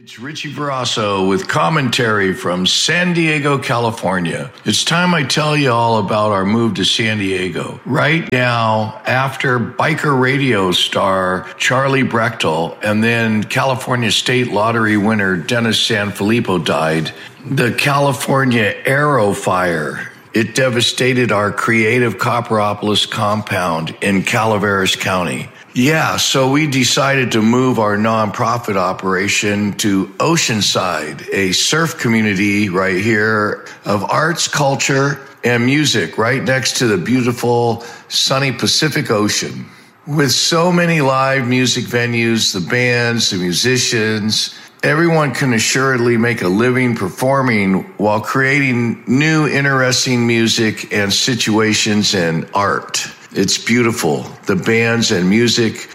It's Richie Verasso with commentary from San Diego, California. It's time I tell you all about our move to San Diego. Right now, after biker radio star Charlie Brechtel and then California State Lottery winner Dennis Sanfilippo died, the California Arrow Fire, it devastated our creative Copperopolis compound in Calaveras County. Yeah, so we decided to move our nonprofit operation to Oceanside, a surf community right here of arts, culture, and music right next to the beautiful, sunny Pacific Ocean. With so many live music venues, the bands, the musicians, everyone can assuredly make a living performing while creating new, interesting music and situations and art. It's beautiful. The bands and music,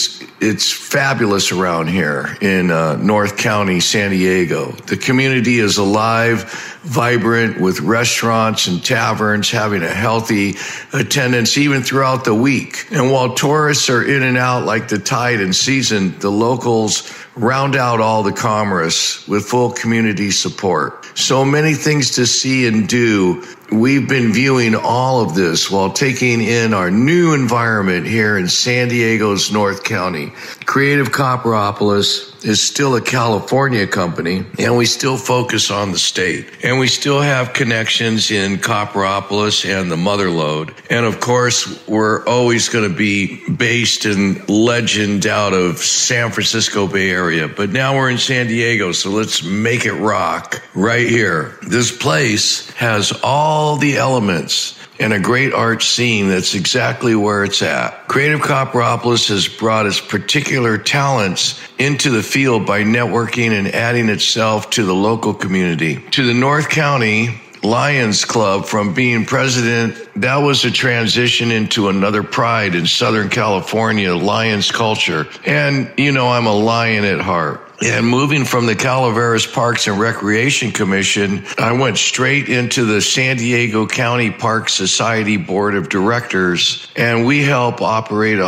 it's fabulous around here in North County, San Diego. The community is alive, vibrant, with restaurants and taverns having a healthy attendance even throughout the week. And while tourists are in and out like the tide and season, the locals round out all the commerce with full community support. So many things to see and do. We've been viewing all of this while taking in our new environment here in San Diego's North County. Creative Copperopolis is still a California company, and we still focus on the state. And we still have connections in Copperopolis and the Motherlode. And of course, we're always going to be based in legend out of San Francisco Bay Area. But now we're in San Diego, so let's make it rock right here. This place has all the elements and a great art scene that's exactly where it's at. Creative Copperopolis has brought its particular talents into the field by networking and adding itself to the local community. To the North County Lions Club, from being president, that was a transition into another pride in Southern California, Lions culture. And, you know, I'm a Lion at heart. And moving from the Calaveras Parks and Recreation Commission, I went straight into the San Diego County Park Society Board of Directors, and we help operate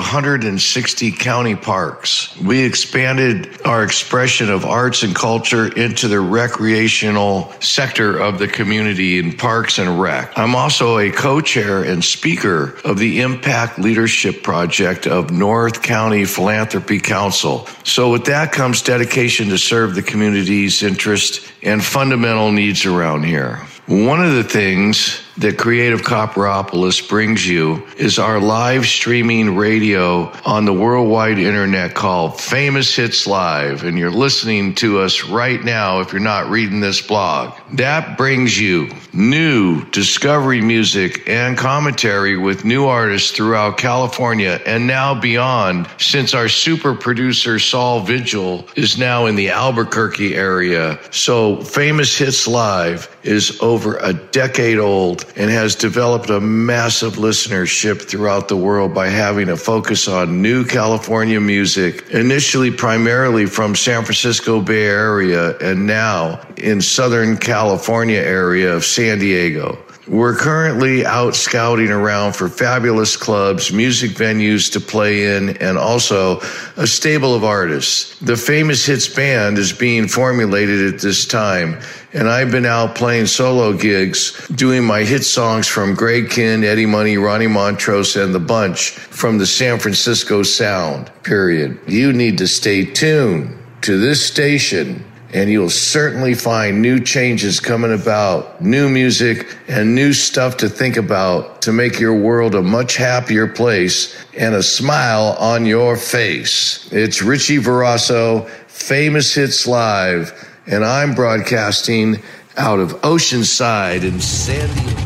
160 county parks. We expanded our expression of arts and culture into the recreational sector of the community in Parks and Rec. I'm also a co-chair and speaker of the Impact Leadership Project of North County Philanthropy Council. So with that comes dedication to serve the community's interest and fundamental needs around here. One of the things that Creative Copperopolis brings you is our live streaming radio on the worldwide internet called Famous Hits Live. And you're listening to us right now if you're not reading this blog. That brings you new discovery music and commentary with new artists throughout California and now beyond, since our super producer Saul Vigil is now in the Albuquerque area. So Famous Hits Live is over a decade old and has developed a massive listenership throughout the world by having a focus on new California music, initially primarily from San Francisco Bay Area and now in Southern California area of San Diego. We're currently out scouting around for fabulous clubs, music venues to play in, and also a stable of artists. The Famous Hits Band is being formulated at this time, and I've been out playing solo gigs, doing my hit songs from Greg Kihn, Eddie Money, Ronnie Montrose, and the bunch from the San Francisco Sound, period. You need to stay tuned to this station, and you'll certainly find new changes coming about, new music and new stuff to think about to make your world a much happier place and a smile on your face. It's Richie Verasso, Famous Hits Live, and I'm broadcasting out of Oceanside in San Diego.